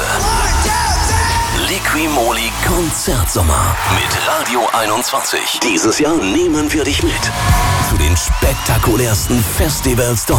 Liquimoli Konzertsommer mit Radio 21. Dieses Jahr nehmen wir dich mit zu den spektakulärsten Festivals